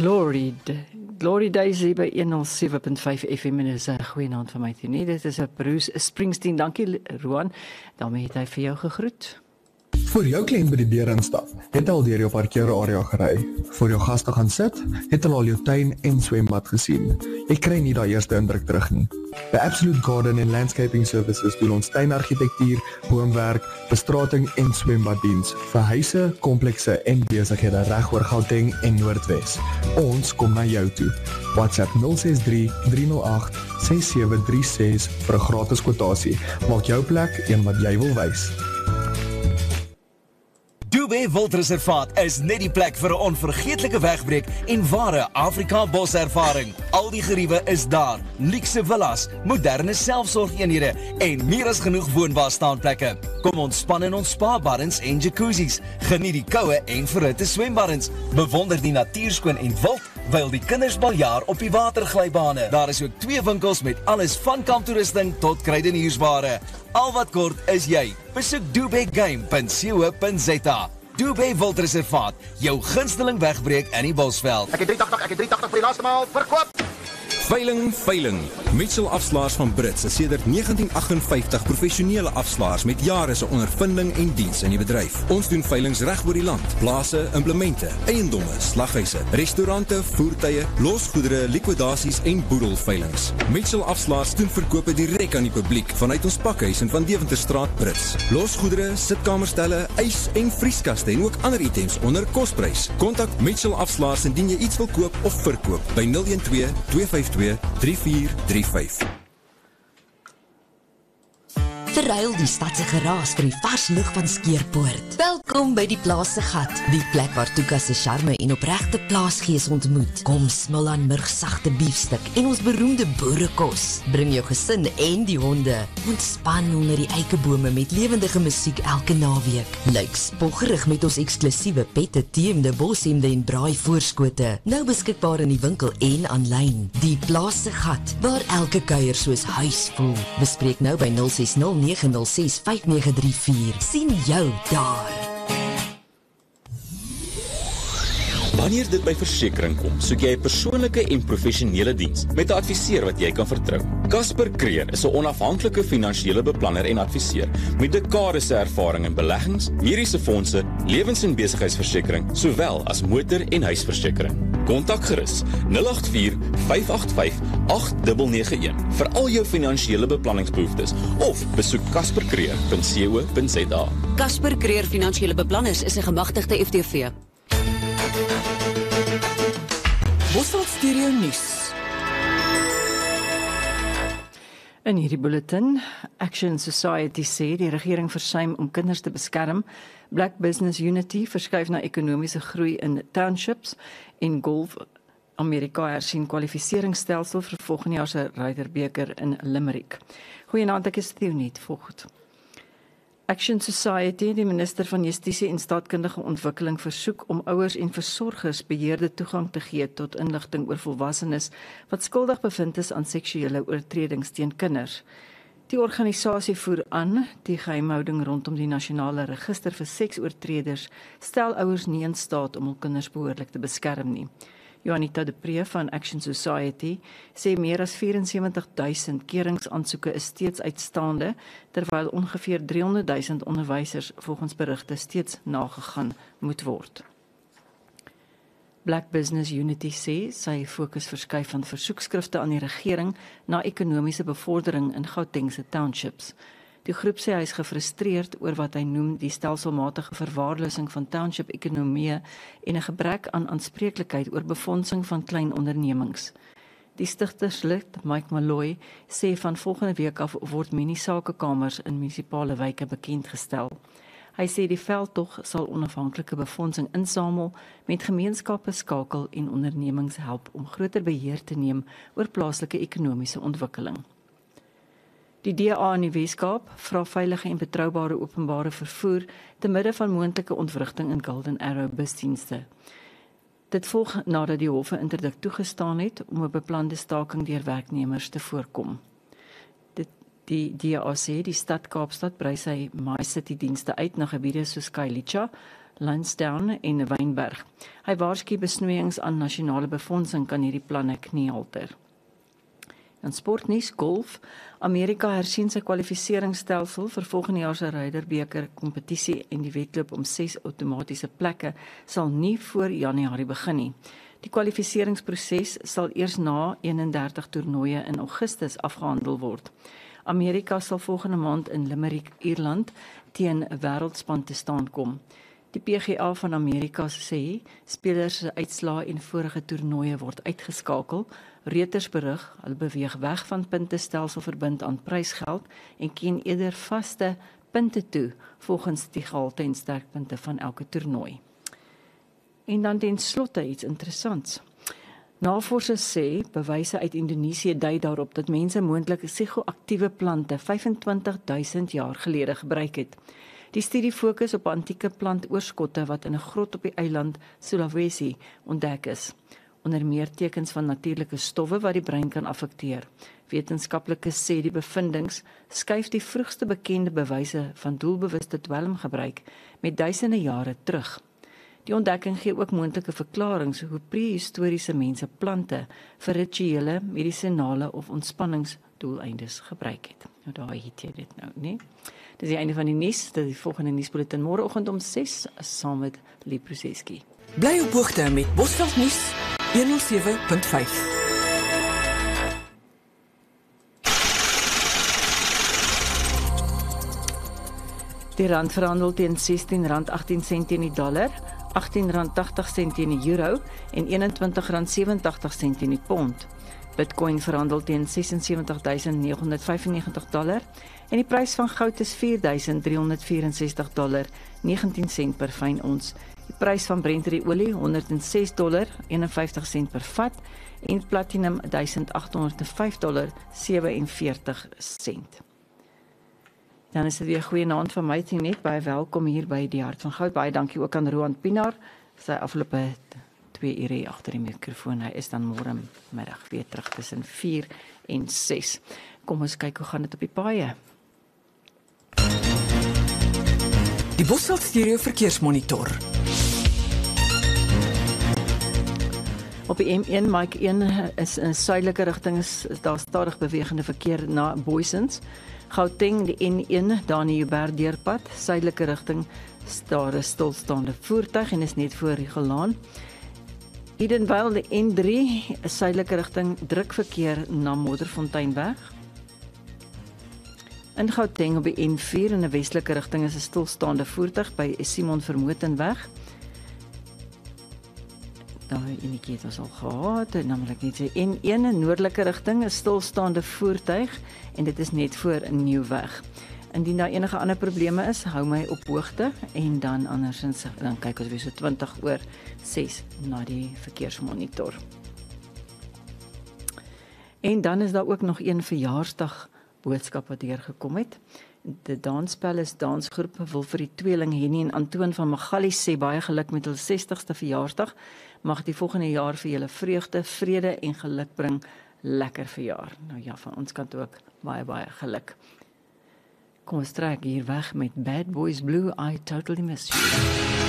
Glory Daisy by 107.5 FM en is 'n goeie naam van my toe nie. Dit is 'n Bruce Springsteen. Dankie Roan. Daarmee het hy vir jou gegroet. Voor jou kliënt by die deur instap, het al deur jou parkeerarea gery. Voor jou gaste gaan sit, het al jou tuin en swembad gesien. Jy kry nie daai eerste indruk terug nie. By Absolute Garden and Landscaping Services doen ons tuinargitektuur, boomwerk, bestrating en swembaddiens vir huise, komplekse en besighede reg oor Gauteng en Noordwes. Ons kom na jou toe. WhatsApp 063-308-6736 vir 'n gratis kwotasie. Maak jou plek een wat jy wil wys. Dubé Wildreservaat is net die plek vir 'n onvergeetlike wegbreek en ware Afrika boservaring. Al die geriewe is daar, luukse villas, moderne selfsorgeenhede en meer as genoeg woonbare staanplekke. Kom ontspan in ons spa-baddens en jacuzzis, geniet die koue en verhitte swembaddens, bewonder die natuurskoon en wild, wyl die kinders baljaar op die waterglybane. Daar is ook 2 winkels met alles van kamptoerusting tot kruideniersware. Al wat kort is jy. Besoek dubegame.co.za. Dubé Wildreservaat, jou gunsteling wegbreek in die Bosveld. Ek het 380 vir die laaste maal verkoop. Veiling. Mitchell Afslaers van Brits is sedert 1958 professionele afslaers met jare se ondervinding en diens in die bedryf. Ons doen veilings reg oor die land. Plase, implemente, eiendomme, slaghuise, restaurante, voertuie, losgoedere, likwidasies en boedelveilings. Mitchell Afslaers doen verkope direk aan die publiek vanuit ons pakhuis in Van Deventerstraat Brits. Losgoedere, sitkamerstelle, ys en vrieskaste en ook ander items onder kosprys. Kontak Mitchell Afslaers indien jy iets wil koop of verkoop by 012 252 3435. Verruil die stadse geraas vir die vars lug van Skeerpoort. Welkom by die Plaas se Gat, die plek waar Tuka se charme en opregte plaasgees ontmoet. Kom smil aan murgsagte biefstuk en ons beroemde boerekos. Bring jou gesin en die honde. Ontspan onder die eikebome met lewendige musiek elke naweek. Lyk spoggerig met ons eksklusiewe pette, teemde, boshemde en braai voorskote. Nou beskikbaar in die winkel en aanlyn. Die Plaas se Gat, waar elke kuier soos huis voel. Bespreek nou by 060 906-5934. Sien jou daar. Wanneer dit by versekering kom, soek jy 'n persoonlike en professionele diens met 'n adviseur wat jy kan vertrou. Casper Creer is 'n onafhanklike finansiële beplanner en adviseur met dekades se ervaring in beleggings, mediese fondse, lewens- en besigheidsversekering, sowel as motor- en huisversekering. Kontak gerus 084-585-8991 vir al jou finansiële beplanningsbehoeftes of besoek caspercreer.co.za. Casper Creer Finansiële Beplanners is 'n gemagtigde FTV. Bosveld Stereo Nuus. In hierdie bulletin, Action Society sê die regering versuim om kinders te beskerm. Black Business Unity verskuif na ekonomiese groei in townships en golf. Amerika hersien kwalifikasiestelsel vir volgende jaar se Ryderbeker in Limerick. Goeienaand, ek is Theoniet Vogt. Action Society, die minister van Justisie en Staatkundige Ontwikkeling, versoek om ouers en versorgers beheerde toegang te gee tot inligting oor volwassenes wat skuldig bevind is aan seksuele oortredings teen kinders. Die organisasie voer aan, die geheimhouding rondom die nasionale register vir seksoortreders stel ouers nie in staat om hul kinders behoorlik te beskerm nie. Johanita de Pre van Action Society sê meer as 74,000 keringsaansoeke is steeds uitstaande, terwyl ongeveer 300,000 onderwysers volgens berigte steeds nagegaan moet word. Black Business Unity sê sy fokus verskuif van versoekskrifte aan die regering na ekonomiese bevordering in Gautengse townships. Die groep sê hy is gefrustreerd oor wat hy noem die stelselmatige verwaarlosing van township-ekonomieë en 'n gebrek aan aanspreeklikheid oor befondsing van klein ondernemings. Die stigterslid, Mike Malloy, sê van volgende week af word mini-sakekamers in munisipale wyke bekendgestel. Hy sê die veldtog sal onafhanklike befondsing insamel, met gemeenskappe skakel en ondernemings help om groter beheer te neem oor plaaslike ekonomiese ontwikkeling. Die DA in die Weskaap vra veilige en betroubare openbare vervoer te midde van moontlike ontwrigting in Golden Arrow busdienste. Dit volg nadat die hof 'n interdik toegestaan het om 'n beplande staking deur werknemers te voorkom. Die DA sê die stad Kaapstad brei sy MyCity dienste uit na gebiede soos Khayelitsha, Lansdowne en Wynberg. Hy waarsku besnoeiings aan nasionale befondsing kan hierdie planne kniehalter. In sportnuus, golf. Amerika hersien sy kwalifikasiestelsel vir volgende jaar se Ryderbeker kompetisie en die wedloop om 6 outomatiese plekke sal nie voor Januarie begin nie. Die kwalifikasieringsproses sal eers na 31 toernooie in Augustus afgehandel word. Amerika sal volgende maand in Limerick, Ierland, teen 'n wêreldspan te staan kom. Die PGA van Amerika sê spelers se uitslae en vorige toernooie word uitgeskakel. Reuters berig, hulle beweeg weg van puntestelsel verbind aan prysgeld en ken eerder vaste punte toe volgens die gehalte en sterkpunte van elke toernooi. En dan ten slotte iets interessants. Navorsers sê bewyse uit Indonesië dui daarop dat mense moontlik psigoaktiewe plante 25.000 jaar gelede gebruik het. Die studie fokus op antieke plantoorskotte wat in 'n grot op die eiland Sulawesi ontdek is. Onder meer tekens van natuurlike stowwe wat die brein kan affekteer. Wetenskaplikes sê die bevindings skuif die vroegste bekende bewyse van doelbewuste dwelmgebruik met duisende jare terug. Die ontdekking gee ook moontlike verklaringe hoe prehistoriese mense plante vir rituele, medisinale of ontspanningsdoeleindes gebruik het. Nou daar het jy dit nou, nee? Dis die einde van die nuus. Dit is die volgende nuusbulletin môreoggend om 6 saam met Liproseski. Bly op hoogte met Bosveld nuus 107.5. Die rand verhandel teen R16.18 teen die dollar, R18.80 teen die euro en R21.87 teen die pond. Bitcoin verhandel teen $76,995 en die prys van goud is $4,364.19 per fyn ons. Die prys van Brent-olie $106.51 per vat en platinum $1,805.47. Dan is dit weer goeie aand van my, net baie welkom hier by die Hart van Goud. Baie dankie ook aan Roan Pinaar vir sy afgelope 2 ure agter die mikrofoon. Hy is dan môre middag weer terug tussen 4 en 6. Kom ons kyk hoe gaan dit op die paaie. Die Bosveld Stereo Verkeersmonitor. Op die M1 Mike 1 is in suidelike rigting is daar stadig bewegende verkeer na Booysens. Gauteng die N1 daar in die Joubert-deurpad, suidelike rigting daar 'n stilstaande voertuig en is net voor Rigelaan. Edenvale die N3 is suidelike rigting druk verkeer na Modderfonteinweg. In Gauteng op die N4 in 'n westelike rigting is 'n stilstaande voertuig by Simon Vermotenweg. Daai enetjie het ons al gehad, naamlik net sê N1 in noordelike rigting 'n stilstaande voertuig en dit is net voor 'n Nieuwweg. Indien daar enige ander probleme is, hou my op hoogte en dan andersins dan kyk ons weer so 20:06 na die verkeersmonitor. En dan is daar ook nog een verjaarsdag boodskap wat hier gekom het. Die Danspalace dansgroep wil vir die tweeling Henny en Antoon van Magallie sê baie geluk met hul 60ste verjaarsdag. Mag die volgende jaar vir julle vreugde, vrede en geluk bring. Lekker verjaar. Nou ja, van ons kant ook baie geluk. Kom ons trek hier weg met Bad Boys Blue, I Totally Miss You.